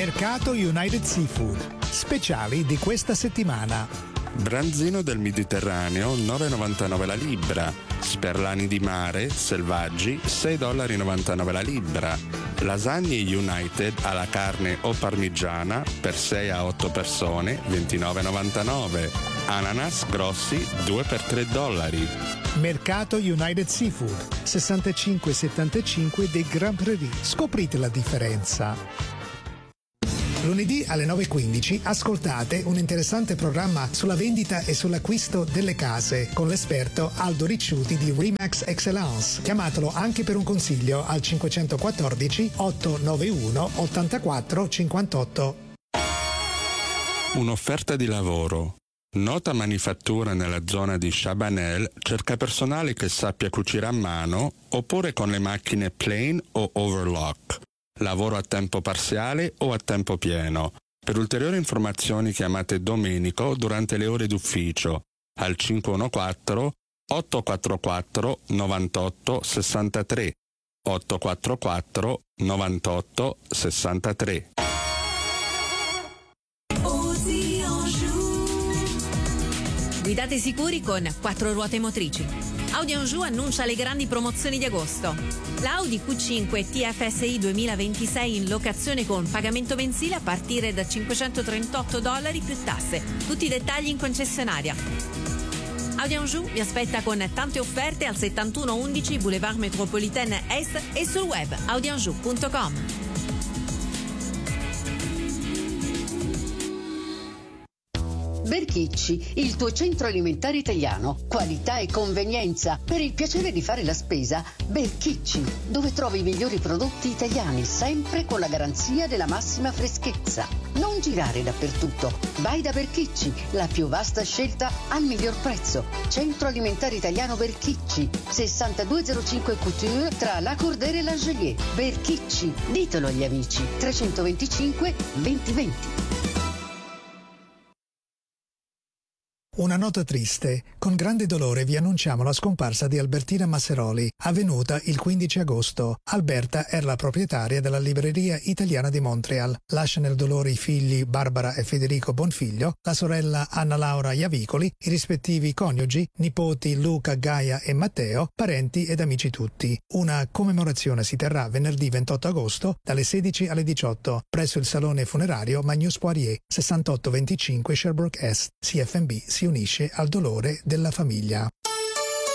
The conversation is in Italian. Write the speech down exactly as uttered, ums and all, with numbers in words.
Mercato United Seafood. Speciali di questa settimana. Branzino del Mediterraneo nove virgola novantanove la libra. Sperlani di mare selvaggi sei virgola novantanove dollari la libra. Lasagne United alla carne o parmigiana per sei a otto persone ventinove virgola novantanove. Ananas grossi due per tre dollari. Mercato United Seafood sessantacinque settantacinque dei Grand Prairie. Scoprite la differenza. Lunedì alle nove e quindici ascoltate un interessante programma sulla vendita e sull'acquisto delle case con l'esperto Aldo Ricciuti di Remax Excellence. Chiamatelo anche per un consiglio al cinquecentoquattordici ottocentonovantuno ottantaquattro cinquantotto. Un'offerta di lavoro. Nota Manifattura nella zona di Chabanel cerca personale che sappia cucire a mano oppure con le macchine plane o overlock. Lavoro a tempo parziale o a tempo pieno. Per ulteriori informazioni chiamate Domenico durante le ore d'ufficio al cinque uno quattro otto quattro quattro novantotto sessantatré otto quattro quattro novantotto sessantatré. Guidate sicuri con quattro ruote motrici. Audi Anjou annuncia le grandi promozioni di agosto. L'Audi Q cinque T F S I duemilaventisei in locazione con pagamento mensile a partire da cinquecentotrentotto dollari più tasse. Tutti i dettagli in concessionaria. Audi Anjou vi aspetta con tante offerte al settantuno undici Boulevard Métropolitaine Est e sul web audi anjou punto com. Berchicci, il tuo centro alimentare italiano. Qualità e convenienza. Per il piacere di fare la spesa, Berchicci, dove trovi i migliori prodotti italiani, sempre con la garanzia della massima freschezza. Non girare dappertutto. Vai da Berchicci, la più vasta scelta al miglior prezzo. Centro alimentare italiano Berchicci, sessantadue zero cinque Couture tra La Cordere e l'Angelier. Berchicci, ditelo agli amici. trecentoventicinque venti venti. Una nota triste. Con grande dolore vi annunciamo la scomparsa di Albertina Masseroli, avvenuta il quindici agosto. Alberta era la proprietaria della libreria italiana di Montreal. Lascia nel dolore i figli Barbara e Federico Bonfiglio, la sorella Anna Laura Iavicoli, i rispettivi coniugi, nipoti Luca, Gaia e Matteo, parenti ed amici tutti. Una commemorazione si terrà venerdì ventotto agosto dalle sedici alle diciotto presso il salone funerario Magnus Poirier, sessantotto venticinque Sherbrooke Est. C F M B si unisce al dolore della famiglia.